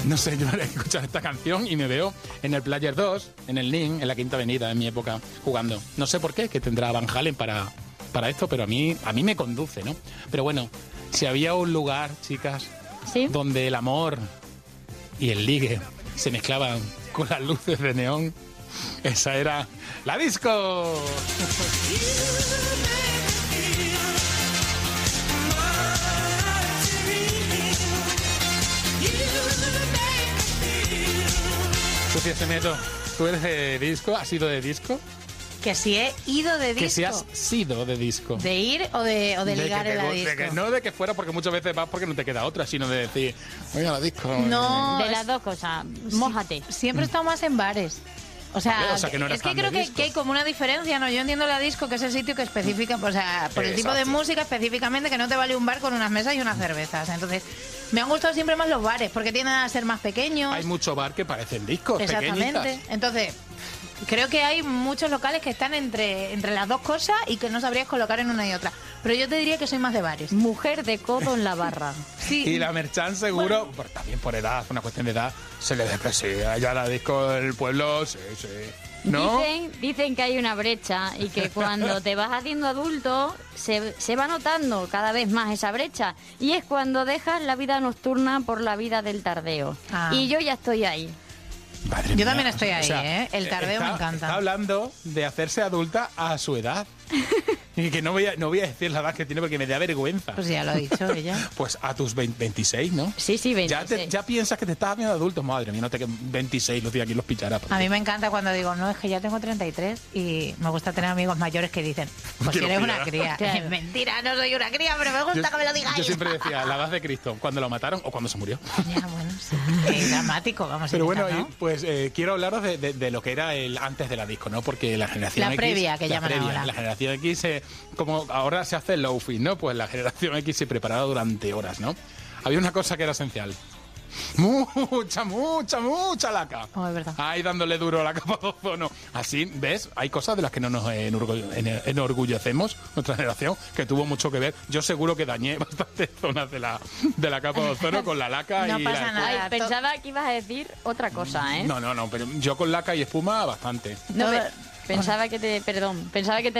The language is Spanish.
No sé, yo he escuchado esta canción y me veo en el Player 2, en el Ning, en la Quinta Avenida, en mi época, jugando. No sé por qué, que tendrá Van Halen para esto, pero a mí me conduce, ¿no? Pero bueno, si había un lugar, chicas, ¿Sí? donde el amor y el ligue se mezclaban con las luces de neón, esa era la disco. Sofía Semedo, ¿tú eres de disco? ¿Has sido de disco? Que si he ido de disco. Que si has sido de disco. ¿De ir o de ligar en la disco? No de que fuera, porque muchas veces vas porque no te queda otra, sino de decir, voy a la disco. No. De las dos cosas, mójate. Siempre he estado más en bares. O sea, que no eras es que fan creo de que hay como una diferencia, ¿no? Yo entiendo la disco, que es el sitio que especifica, o sea, por el tipo de música específicamente, que no te vale un bar con unas mesas y unas cervezas. Entonces, me han gustado siempre más los bares, porque tienden a ser más pequeños. Hay mucho bar que parecen discos, Exactamente. pequeñitas. Entonces, creo que hay muchos locales que están entre las dos cosas y que no sabrías colocar en una y otra. Pero yo te diría que soy más de bares. Mujer de codo en la barra. Sí. Y la Merchan seguro, bueno, también por edad, una cuestión de edad, se le depresa. Ya la disco del pueblo, sí. ¿No? Dicen que hay una brecha y que cuando te vas haciendo adulto se va notando cada vez más esa brecha. Y es cuando dejas la vida nocturna por la vida del tardeo. Y yo ya estoy ahí. Madre Yo mía. también estoy ahí, O sea, El tardeo me encanta. Está hablando de hacerse adulta a su edad. Y que no voy a decir la edad que tiene porque me da vergüenza. Pues ya lo ha dicho ella. Pues a tus 26, ¿no? Sí, 26. Ya piensas que te estás haciendo adulto. Madre mía, no te 26, los días aquí los picharás. A mí me encanta cuando digo, no, es que ya tengo 33 y me gusta tener amigos mayores que dicen, pues si eres una cría. Claro. Mentira, no soy una cría, pero me gusta que me lo digáis. Yo siempre decía, la edad de Cristo, cuando lo mataron o cuando se murió. Ya, bueno, sí. Qué dramático, vamos a Pero bueno, ¿no? pues quiero hablaros de lo que era el antes de la disco, ¿no? Porque la generación La X... previa, que llaman ahora. La generación X, como ahora se hace low-fi, ¿no? Pues la generación X se preparaba durante horas, ¿no? Había una cosa que era esencial. Mucha laca. Oh, es verdad. Ahí dándole duro a la capa de ozono. Así, ¿ves? Hay cosas de las que no nos enorgullecemos, nuestra generación, que tuvo mucho que ver. Yo seguro que dañé bastantes zonas de la capa de ozono con la laca No y pasa la nada. Ay, pensaba que ibas a decir otra cosa, ¿eh? No, pero yo con laca y espuma bastante. No, pensaba que te